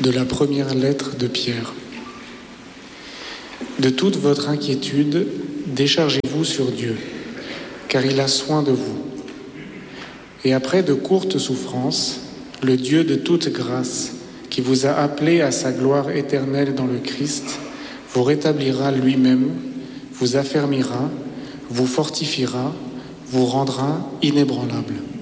de la première lettre de Pierre. De toute votre inquiétude, déchargez-vous sur Dieu, car il a soin de vous. Et après de courtes souffrances, le Dieu de toute grâce, qui vous a appelé à sa gloire éternelle dans le Christ, vous rétablira lui-même, vous affermira, vous fortifiera, vous rendra inébranlable.